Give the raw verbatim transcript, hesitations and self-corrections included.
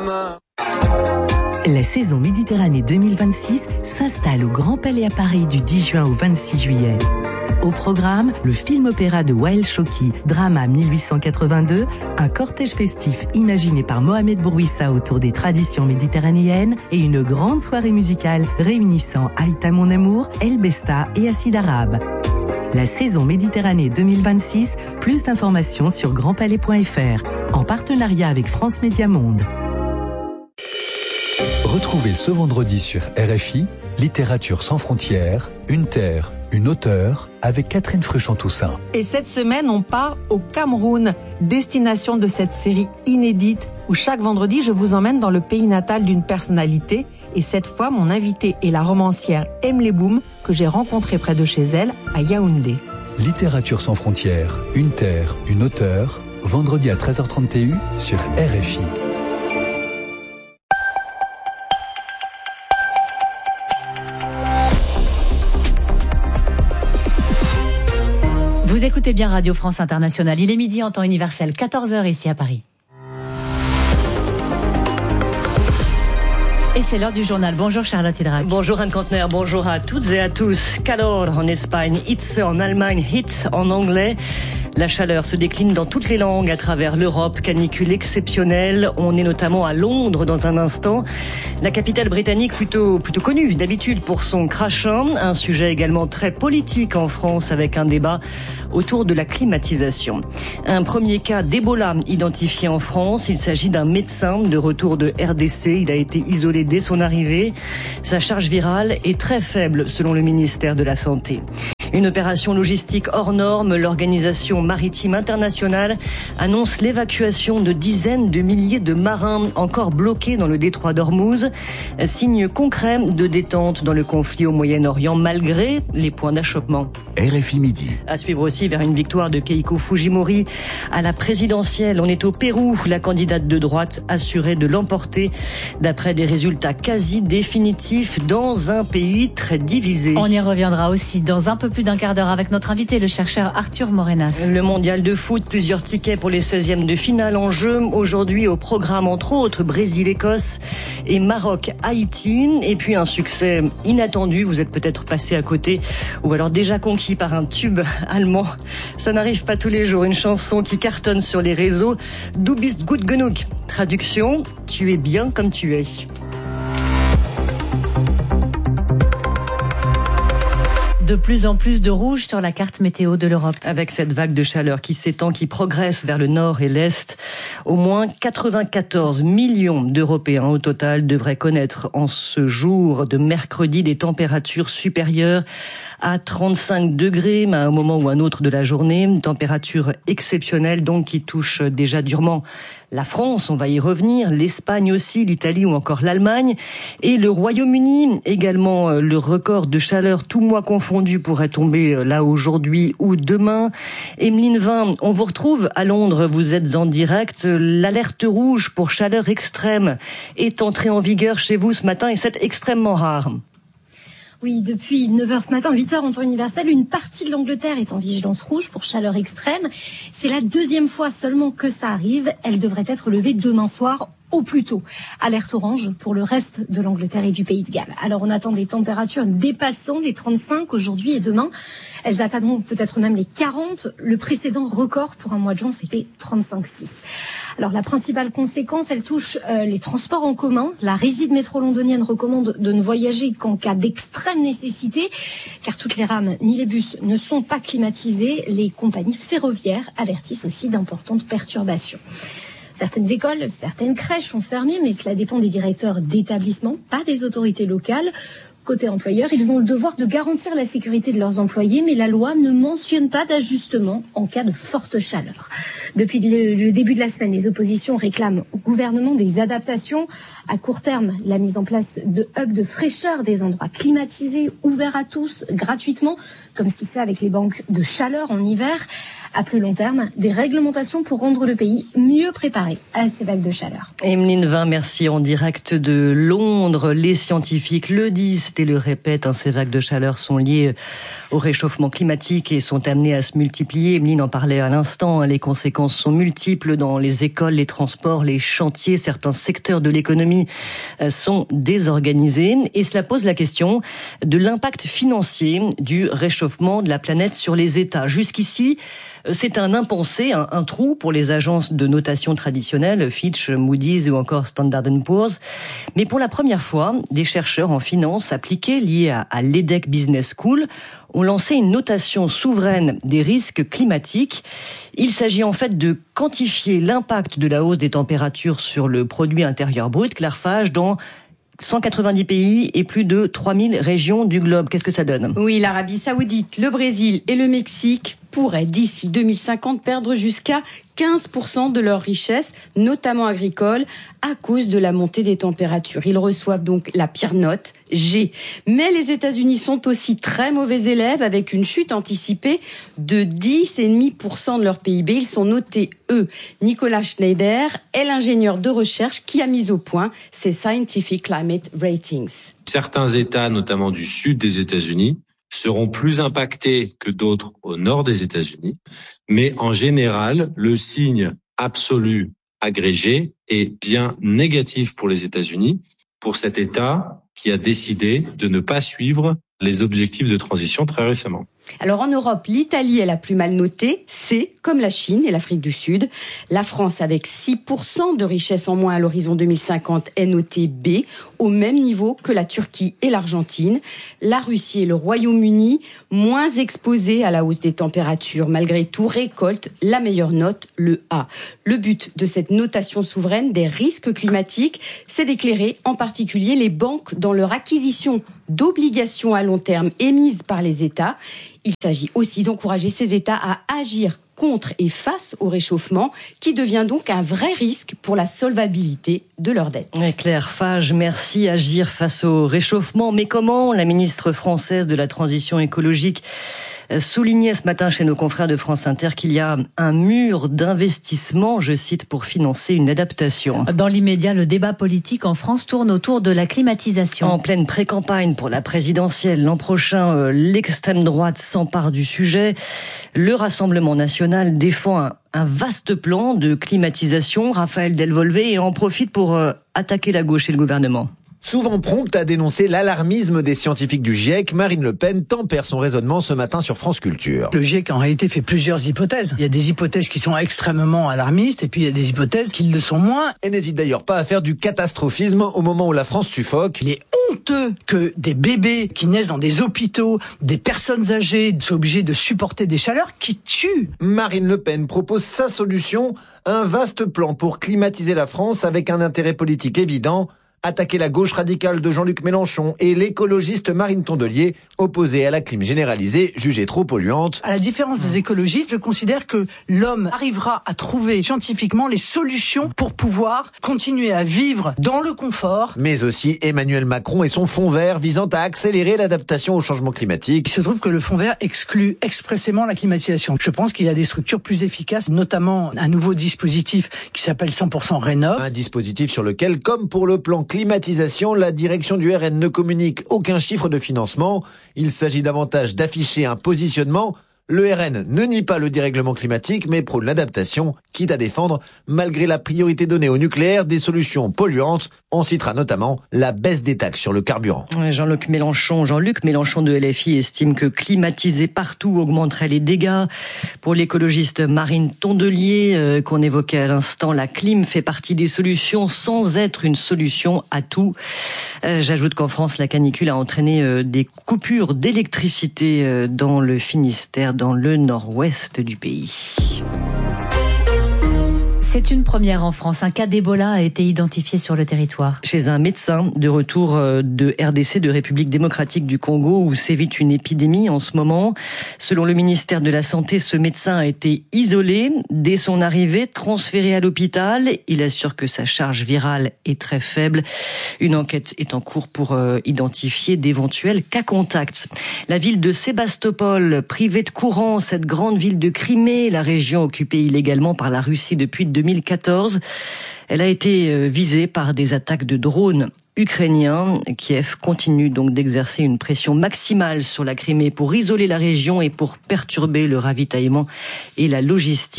La saison Méditerranée deux mille vingt-six s'installe au Grand Palais à Paris du dix juin au vingt-six juillet. Au programme, le film-opéra de Wael Choki, Drama mille huit cent quatre-vingt-deux, un cortège festif imaginé par Mohamed Bourouissa autour des traditions méditerranéennes et une grande soirée musicale réunissant Aïta Mon Amour, El Besta et Acide Arabe. La saison Méditerranée deux mille vingt-six, plus d'informations sur grand palais point f r, en partenariat avec France Média Monde. Retrouvez ce vendredi sur R F I, Littérature sans frontières, une terre, une auteure, avec Catherine Fruchon-Toussaint. Et cette semaine, on part au Cameroun, destination de cette série inédite où chaque vendredi, je vous emmène dans le pays natal d'une personnalité. Et cette fois, mon invitée est la romancière Emily Boom, que j'ai rencontrée près de chez elle, à Yaoundé. Littérature sans frontières, une terre, une auteure, vendredi à treize heures trente sur R F I. Vous écoutez bien Radio France Internationale. Il est midi en temps universel, quatorze heures ici à Paris. Et c'est l'heure du journal. Bonjour Charlotte Hydrac. Bonjour Anne Kantner, bonjour à toutes et à tous. Calor en Espagne, Hitze en Allemagne, Hitze en anglais. La chaleur se décline dans toutes les langues à travers l'Europe. Canicule exceptionnelle. On est notamment à Londres dans un instant. La capitale britannique plutôt, plutôt connue d'habitude pour son crachin. Un sujet également très politique en France avec un débat autour de la climatisation. Un premier cas d'Ebola identifié en France. Il s'agit d'un médecin de retour de R D C. Il a été isolé dès son arrivée. Sa charge virale est très faible selon le ministère de la Santé. Une opération logistique hors norme, l'Organisation maritime internationale annonce l'évacuation de dizaines de milliers de marins encore bloqués dans le détroit d'Ormuz. Signe concret de détente dans le conflit au Moyen-Orient malgré les points d'achoppement. R F I midi. À suivre aussi vers une victoire de Keiko Fujimori à la présidentielle. On est au Pérou, la candidate de droite assurée de l'emporter d'après des résultats quasi définitifs dans un pays très divisé. On y reviendra aussi dans un peu plus d'un quart d'heure avec notre invité, le chercheur Arthur Morenas. Le mondial de foot, plusieurs tickets pour les seizièmes de finale en jeu. Aujourd'hui au programme entre autres Brésil-Écosse et Maroc-Haïti. Et puis un succès inattendu, vous êtes peut-être passé à côté ou alors déjà conquis par un tube allemand. Ça n'arrive pas tous les jours, une chanson qui cartonne sur les réseaux. Du bist gut genug. Traduction, tu es bien comme tu es. De plus en plus de rouge sur la carte météo de l'Europe. Avec cette vague de chaleur qui s'étend, qui progresse vers le nord et l'est, au moins quatre-vingt-quatorze millions d'Européens au total devraient connaître en ce jour de mercredi des températures supérieures à trente-cinq degrés, mais à un moment ou un autre de la journée. Une température exceptionnelle donc qui touche déjà durement la France, on va y revenir, l'Espagne aussi, l'Italie ou encore l'Allemagne. Et le Royaume-Uni, également le record de chaleur tout mois confondu pourrait tomber là aujourd'hui ou demain. Emeline Vin, on vous retrouve à Londres, vous êtes en direct. L'alerte rouge pour chaleur extrême est entrée en vigueur chez vous ce matin et c'est extrêmement rare. Oui, depuis neuf heures ce matin, huit heures en temps universel, une partie de l'Angleterre est en vigilance rouge pour chaleur extrême. C'est la deuxième fois seulement que ça arrive. Elle devrait être levée demain soir au plus tôt. Alerte orange pour le reste de l'Angleterre et du Pays de Galles. Alors on attend des températures dépassant les trente-cinq aujourd'hui et demain. Elles atteindront peut-être même les quarante. Le précédent record pour un mois de juin, c'était trente-cinq virgule six. Alors la principale conséquence, elle touche euh, les transports en commun. La régie de métro londonienne recommande de ne voyager qu'en cas d'extrême nécessité, car toutes les rames ni les bus ne sont pas climatisés. Les compagnies ferroviaires avertissent aussi d'importantes perturbations. Certaines écoles, certaines crèches sont fermées, mais cela dépend des directeurs d'établissements, pas des autorités locales. Côté employeur, ils ont le devoir de garantir la sécurité de leurs employés, mais la loi ne mentionne pas d'ajustement en cas de forte chaleur. Depuis le, le début de la semaine, les oppositions réclament au gouvernement des adaptations. À court terme, la mise en place de hubs de fraîcheur, des endroits climatisés, ouverts à tous, gratuitement, comme ce qui se fait avec les banques de chaleur en hiver. À plus long terme, des réglementations pour rendre le pays mieux préparé à ces vagues de chaleur. Emeline Vin, merci. En direct de Londres, les scientifiques le disent et le répètent, hein, ces vagues de chaleur sont liées au réchauffement climatique et sont amenées à se multiplier. Emeline en parlait à l'instant, hein, les conséquences sont multiples dans les écoles, les transports, les chantiers. Certains secteurs de l'économie sont désorganisés et cela pose la question de l'impact financier du réchauffement de la planète sur les États. Jusqu'ici, c'est un impensé, un, un trou pour les agences de notation traditionnelles, Fitch, Moody's ou encore Standard and Poor's. Mais pour la première fois, des chercheurs en finance appliqués liés à, à l'E D E C Business School ont lancé une notation souveraine des risques climatiques. Il s'agit en fait de quantifier l'impact de la hausse des températures sur le produit intérieur brut, Claire Fage, dans cent quatre-vingt-dix pays et plus de trois mille régions du globe. Qu'est-ce que ça donne ? Oui, l'Arabie Saoudite, le Brésil et le Mexique pourraient d'ici deux mille cinquante perdre jusqu'à quinze pour cent de leur richesse, notamment agricole, à cause de la montée des températures. Ils reçoivent donc la pire note, G. Mais les États-Unis sont aussi très mauvais élèves, avec une chute anticipée de dix virgule cinq pour cent de leur P I B. Ils sont notés E. Nicolas Schneider est l'ingénieur de recherche qui a mis au point ces Scientific Climate Ratings. Certains États, notamment du sud des États-Unis, seront plus impactés que d'autres au nord des États-Unis. Mais en général, le signe absolu agrégé est bien négatif pour les États-Unis, pour cet État qui a décidé de ne pas suivre les objectifs de transition très récemment. Alors en Europe, l'Italie est la plus mal notée, C, comme la Chine et l'Afrique du Sud. La France, avec six pour cent de richesse en moins à l'horizon deux mille cinquante, est notée B, au même niveau que la Turquie et l'Argentine. La Russie et le Royaume-Uni, moins exposés à la hausse des températures, malgré tout, récoltent la meilleure note, le A. Le but de cette notation souveraine des risques climatiques, c'est d'éclairer en particulier les banques dans leur acquisition d'obligations à long terme émises par les États. Il s'agit aussi d'encourager ces États à agir contre et face au réchauffement, qui devient donc un vrai risque pour la solvabilité de leurs dettes. Claire Fage, merci. Agir face au réchauffement. Mais comment? La ministre française de la Transition écologique soulignait ce matin chez nos confrères de France Inter qu'il y a un mur d'investissement, je cite, pour financer une adaptation. Dans l'immédiat, le débat politique en France tourne autour de la climatisation. En pleine pré-campagne pour la présidentielle l'an prochain, l'extrême droite s'empare du sujet. Le Rassemblement national défend un, un vaste plan de climatisation. Raphaël Delvolvé en profite pour euh, attaquer la gauche et le gouvernement. Souvent prompte à dénoncer l'alarmisme des scientifiques du GIEC, Marine Le Pen tempère son raisonnement ce matin sur France Culture. Le GIEC en réalité fait plusieurs hypothèses. Il y a des hypothèses qui sont extrêmement alarmistes et puis il y a des hypothèses qui le sont moins. Et n'hésite d'ailleurs pas à faire du catastrophisme au moment où la France suffoque. Il est honteux que des bébés qui naissent dans des hôpitaux, des personnes âgées soient obligées de supporter des chaleurs qui tuent. Marine Le Pen propose sa solution, un vaste plan pour climatiser la France avec un intérêt politique évident. Attaquer la gauche radicale de Jean-Luc Mélenchon et l'écologiste Marine Tondelier, opposée à la clim généralisée, jugée trop polluante. À la différence des écologistes, je considère que l'homme arrivera à trouver scientifiquement les solutions pour pouvoir continuer à vivre dans le confort. Mais aussi Emmanuel Macron et son fonds vert visant à accélérer l'adaptation au changement climatique. Il se trouve que le fonds vert exclut expressément la climatisation. Je pense qu'il y a des structures plus efficaces, notamment un nouveau dispositif qui s'appelle cent pour cent Rénov'. Un dispositif sur lequel, comme pour le plan climatisation, la direction du R N ne communique aucun chiffre de financement. Il s'agit davantage d'afficher un positionnement. Le R N ne nie pas le dérèglement climatique, mais prône l'adaptation, quitte à défendre, malgré la priorité donnée au nucléaire, des solutions polluantes. On citera notamment la baisse des taxes sur le carburant. Jean-Luc Mélenchon, Jean-Luc Mélenchon de L F I estime que climatiser partout augmenterait les dégâts. Pour l'écologiste Marine Tondelier, euh, qu'on évoquait à l'instant, la clim fait partie des solutions sans être une solution à tout. Euh, j'ajoute qu'en France, la canicule a entraîné euh, des coupures d'électricité euh, dans le Finistère, dans le nord-ouest du pays. C'est une première en France. Un cas d'Ebola a été identifié sur le territoire. Chez un médecin de retour de R D C, de République démocratique du Congo, où sévit une épidémie en ce moment. Selon le ministère de la Santé, ce médecin a été isolé. Dès son arrivée, transféré à l'hôpital. Il assure que sa charge virale est très faible. Une enquête est en cours pour euh, identifier d'éventuels cas contacts. La ville de Sébastopol, privée de courant, cette grande ville de Crimée, la région occupée illégalement par la Russie depuis deux mille quatorze. Elle a été visée par des attaques de drones ukrainiens. Kiev continue donc d'exercer une pression maximale sur la Crimée pour isoler la région et pour perturber le ravitaillement et la logistique.